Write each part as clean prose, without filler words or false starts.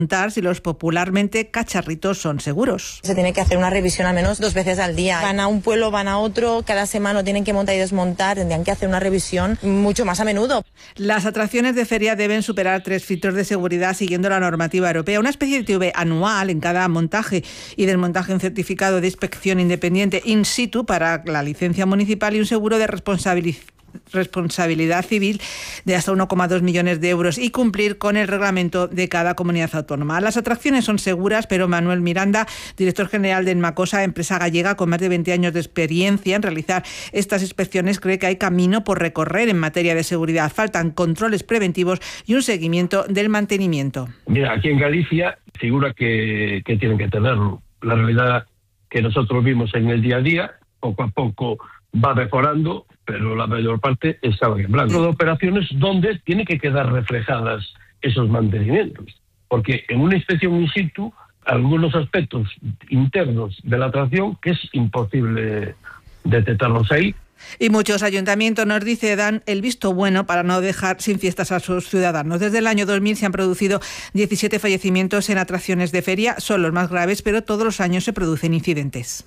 si los popularmente cacharritos son seguros. Se tiene que hacer una revisión al menos 2 veces al día. Van a un pueblo, van a otro, cada semana lo tienen que montar y desmontar, tendrían que hacer una revisión mucho más a menudo. Las atracciones de feria deben superar 3 filtros de seguridad siguiendo la normativa europea, una especie de TV anual en cada montaje y desmontaje, un certificado de inspección independiente in situ para la licencia municipal y un seguro de responsabilidad civil de hasta 1,2 millones de euros y cumplir con el reglamento de cada comunidad autónoma. Las atracciones son seguras, pero Manuel Miranda, director general de Enmacosa, empresa gallega con más de 20 años de experiencia en realizar estas inspecciones, cree que hay camino por recorrer en materia de seguridad. Faltan controles preventivos y un seguimiento del mantenimiento. Mira, aquí en Galicia figura que tienen que tenerlo. La realidad que nosotros vimos en el día a día, poco a poco va mejorando, pero la mayor parte está en blanco. De operaciones donde tienen que quedar reflejadas esos mantenimientos, porque en una inspección in situ, algunos aspectos internos de la atracción que es imposible detectarlos ahí. Y muchos ayuntamientos, nos dice, dan el visto bueno para no dejar sin fiestas a sus ciudadanos. Desde el año 2000 se han producido 17 fallecimientos en atracciones de feria, son los más graves, pero todos los años se producen incidentes.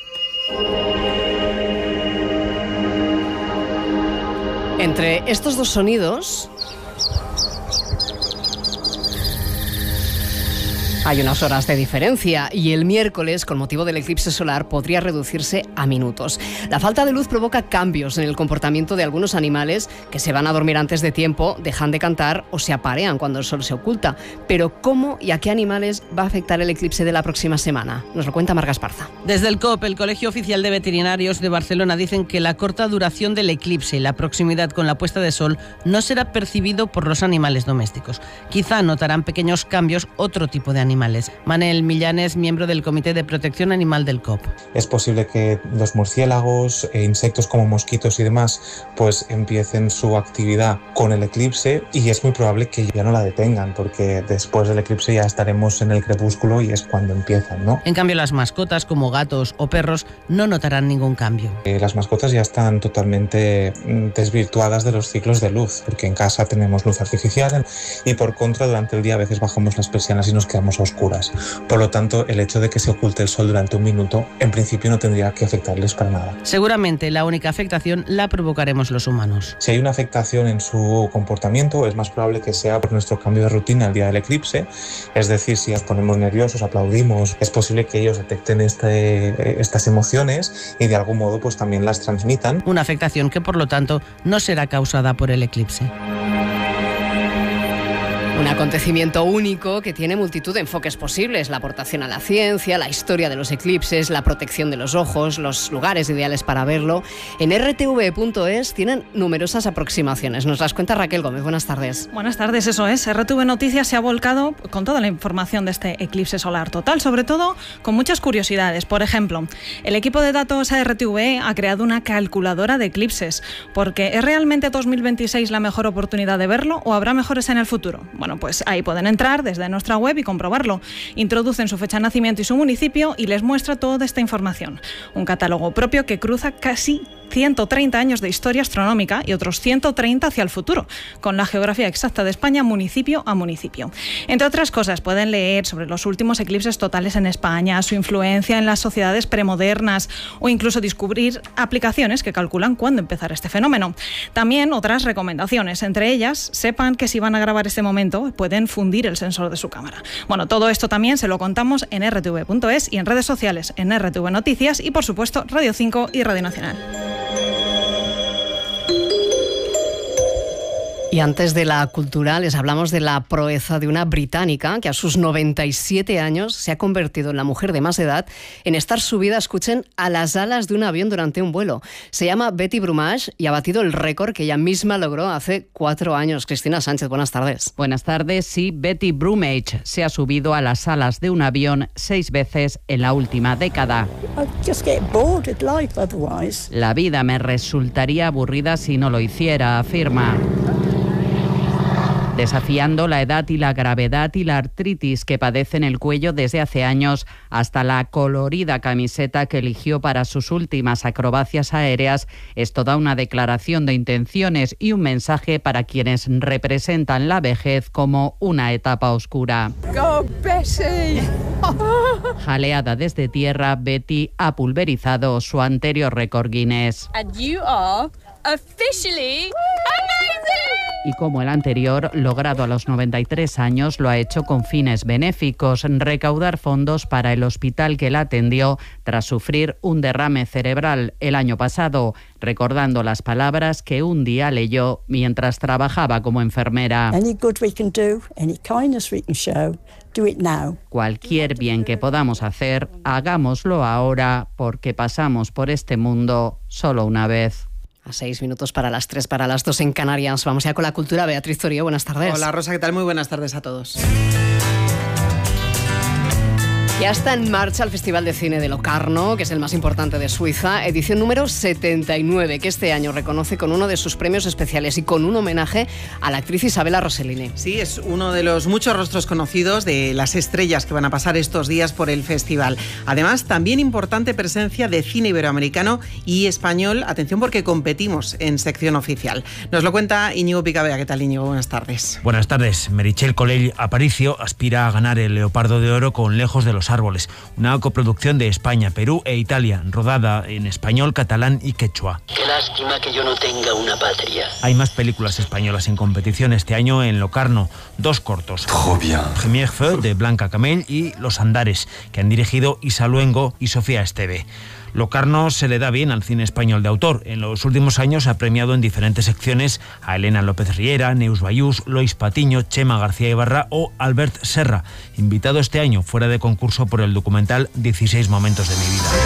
Entre estos dos sonidos hay unas horas de diferencia y el miércoles, con motivo del eclipse solar, podría reducirse a minutos. La falta de luz provoca cambios en el comportamiento de algunos animales que se van a dormir antes de tiempo, dejan de cantar o se aparean cuando el sol se oculta. Pero ¿cómo y a qué animales va a afectar el eclipse de la próxima semana? Nos lo cuenta Marga Esparza. Desde el COP, el Colegio Oficial de Veterinarios de Barcelona, dicen que la corta duración del eclipse y la proximidad con la puesta de sol no será percibido por los animales domésticos. Quizá notarán pequeños cambios otro tipo de animales. Manel Millanes, miembro del Comité de Protección Animal del COP. Es posible que los murciélagos, insectos como mosquitos y demás, pues empiecen su actividad con el eclipse y es muy probable que ya no la detengan, porque después del eclipse ya estaremos en el crepúsculo y es cuando empiezan, ¿no? En cambio, las mascotas como gatos o perros no notarán ningún cambio. Las mascotas ya están totalmente desvirtuadas de los ciclos de luz, porque en casa tenemos luz artificial y por contra durante el día a veces bajamos las persianas y nos quedamos a oscuras. Por lo tanto, el hecho de que se oculte el sol durante un minuto, en principio no tendría que afectarles para nada. Seguramente la única afectación la provocaremos los humanos. Si hay una afectación en su comportamiento, es más probable que sea por nuestro cambio de rutina el día del eclipse. Es decir, si nos ponemos nerviosos, aplaudimos, es posible que ellos detecten estas emociones y de algún modo pues también las transmitan. Una afectación que por lo tanto no será causada por el eclipse. Un acontecimiento único que tiene multitud de enfoques posibles: la aportación a la ciencia, la historia de los eclipses, la protección de los ojos, los lugares ideales para verlo. En rtv.es tienen numerosas aproximaciones. Nos las cuenta Raquel Gómez. Buenas tardes. Buenas tardes, eso es. RTV Noticias se ha volcado con toda la información de este eclipse solar total, sobre todo con muchas curiosidades. Por ejemplo, el equipo de datos RTV ha creado una calculadora de eclipses, porque ¿es realmente 2026 la mejor oportunidad de verlo o habrá mejores en el futuro? Bueno, pues ahí pueden entrar desde nuestra web y comprobarlo. Introducen su fecha de nacimiento y su municipio y les muestra toda esta información. Un catálogo propio que cruza casi 130 años de historia astronómica y otros 130 hacia el futuro, con la geografía exacta de España municipio a municipio. Entre otras cosas, pueden leer sobre los últimos eclipses totales en España, su influencia en las sociedades premodernas o incluso descubrir aplicaciones que calculan cuándo empezar este fenómeno. También otras recomendaciones, entre ellas, sepan que si van a grabar este momento pueden fundir el sensor de su cámara. Bueno, todo esto también se lo contamos en rtv.es y en redes sociales, en RTV Noticias y por supuesto Radio 5 y Radio Nacional. Y antes de la cultura les hablamos de la proeza de una británica que a sus 97 años se ha convertido en la mujer de más edad en estar subida, escuchen, a las alas de un avión durante un vuelo. Se llama Betty Brumage y ha batido el récord que ella misma logró hace 4 años. Cristina Sánchez, buenas tardes. Buenas tardes. Sí, Betty Brumage se ha subido a las alas de un avión 6 veces en la última década. La vida me resultaría aburrida si no lo hiciera, afirma. desafiando la edad y la gravedad y la artritis que padece en el cuello desde hace años, hasta la colorida camiseta que eligió para sus últimas acrobacias aéreas. Es toda una declaración de intenciones y un mensaje para quienes representan la vejez como una etapa oscura. ¡Go, Betty! Jaleada desde tierra, Betty ha pulverizado su anterior récord Guinness. And you are officially amazing! Y como el anterior, logrado a los 93 años, lo ha hecho con fines benéficos, recaudar fondos para el hospital que la atendió tras sufrir un derrame cerebral el año pasado, recordando las palabras que un día leyó mientras trabajaba como enfermera. Any good we can do, any kindness we can show, do it now. Cualquier bien que podamos hacer, hagámoslo ahora, porque pasamos por este mundo solo una vez. A 6 minutos para las 3, para las 2 en Canarias. Vamos ya con la cultura. Beatriz Zorío, buenas tardes. Hola Rosa, ¿qué tal? Muy buenas tardes a todos. Ya está en marcha el Festival de Cine de Locarno, que es el más importante de Suiza, edición número 79, que este año reconoce con uno de sus premios especiales y con un homenaje a la actriz Isabella Rossellini. Sí, es uno de los muchos rostros conocidos de las estrellas que van a pasar estos días por el festival. Además, también importante presencia de cine iberoamericano y español. Atención, porque competimos en sección oficial. Nos lo cuenta Íñigo Picabea. ¿Qué tal, Íñigo? Buenas tardes. Buenas tardes. Meritxell Colell Aparicio aspira a ganar el Leopardo de Oro con Lejos de los Árboles, una coproducción de España, Perú e Italia, rodada en español, catalán y quechua. Qué lástima que yo no tenga una patria. Hay más películas españolas en competición este año en Locarno, 2 cortos. Premier Feu, de Blanca Camell, y Los Andares, que han dirigido Isa Luengo y Sofía Esteve. Locarno se le da bien al cine español de autor. En los últimos años ha premiado en diferentes secciones a Elena López Riera, Neus Bayús, Lois Patiño, Chema García Ibarra o Albert Serra, invitado este año fuera de concurso por el documental 16 momentos de mi vida.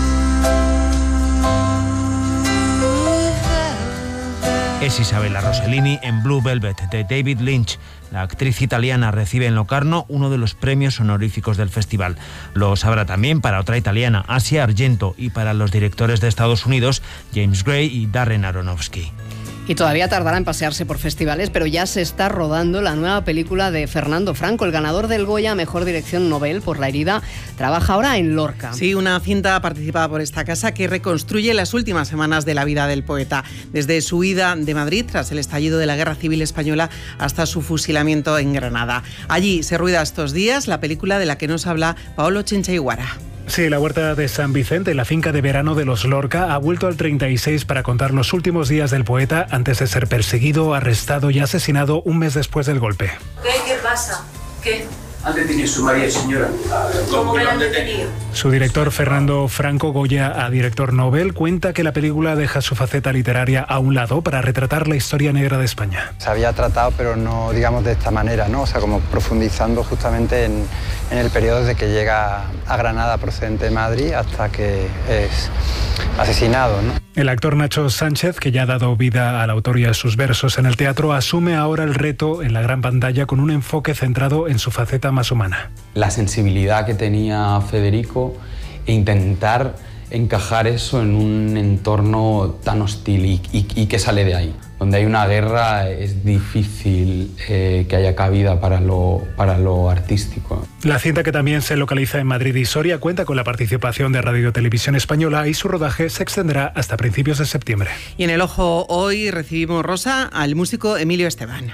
Es Isabella Rossellini en Blue Velvet, de David Lynch. La actriz italiana recibe en Locarno uno de los premios honoríficos del festival. Lo sabrá también para otra italiana, Asia Argento, y para los directores de Estados Unidos, James Gray y Darren Aronofsky. Y todavía tardará en pasearse por festivales, pero ya se está rodando la nueva película de Fernando Franco, el ganador del Goya a Mejor Dirección Nobel por La herida. Trabaja ahora en Lorca. Sí, una cinta participada por esta casa que reconstruye las últimas semanas de la vida del poeta, desde su huida de Madrid tras el estallido de la Guerra Civil Española hasta su fusilamiento en Granada. Allí se rueda estos días la película de la que nos habla Paolo Chinchayguara. Sí, la huerta de San Vicente, la finca de verano de los Lorca, ha vuelto al 36 para contar los últimos días del poeta antes de ser perseguido, arrestado y asesinado un mes después del golpe. ¿Qué pasa? ¿Qué? Han detenido a su marido, señora. ¿Cómo que lo han detenido? Su director, Fernando Franco, Goya a director Nobel, cuenta que la película deja su faceta literaria a un lado para retratar la historia negra de España. Se había tratado, pero no, digamos, de esta manera, ¿no? O sea, como profundizando justamente en el periodo desde que llega a Granada procedente de Madrid hasta que es asesinado, ¿no? El actor Nacho Sánchez, que ya ha dado vida al autor y a sus versos en el teatro, asume ahora el reto en la gran pantalla con un enfoque centrado en su faceta más humana. La sensibilidad que tenía Federico e intentar encajar eso en un entorno tan hostil y que sale de ahí. Donde hay una guerra es difícil que haya cabida para lo artístico. La cinta, que también se localiza en Madrid y Soria, cuenta con la participación de Radio Televisión Española y su rodaje se extenderá hasta principios de septiembre. Y en El Ojo hoy recibimos, Rosa, al músico Emilio Esteban.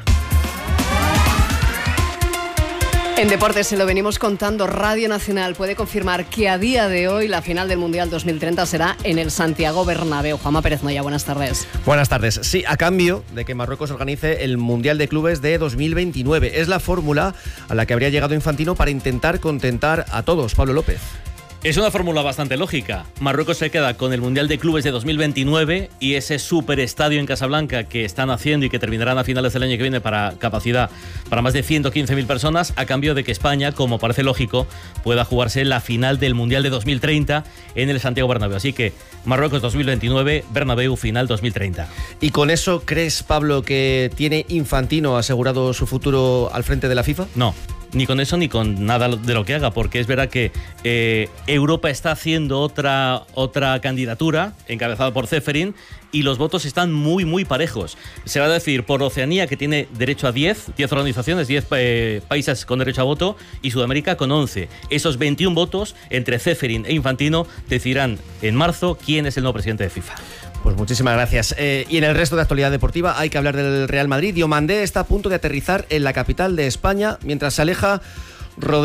En deportes se lo venimos contando. Radio Nacional puede confirmar que a día de hoy la final del Mundial 2030 será en el Santiago Bernabéu. Juanma Pérez Noya, buenas tardes. Buenas tardes. Sí, a cambio de que Marruecos organice el Mundial de Clubes de 2029. Es la fórmula a la que habría llegado Infantino para intentar contentar a todos. Pablo López. Es una fórmula bastante lógica. Marruecos se queda con el Mundial de Clubes de 2029 y ese superestadio en Casablanca que están haciendo y que terminarán a finales del año que viene para capacidad para más de 115.000 personas, a cambio de que España, como parece lógico, pueda jugarse la final del Mundial de 2030 en el Santiago Bernabéu. Así que Marruecos 2029, Bernabéu final 2030. ¿Y con eso crees, Pablo, que tiene Infantino asegurado su futuro al frente de la FIFA? No. ni con eso ni con nada de lo que haga, porque es verdad que Europa está haciendo otra candidatura encabezada por Ceferin y los votos están muy parejos. Se va a decidir por Oceanía, que tiene derecho a 10 organizaciones, 10 países con derecho a voto, y Sudamérica con 11. Esos 21 votos entre Ceferin e Infantino decidirán en marzo quién es el nuevo presidente de FIFA. Pues muchísimas gracias. Y en el resto de actualidad deportiva hay que hablar del Real Madrid. Diomandé está a punto de aterrizar en la capital de España mientras se aleja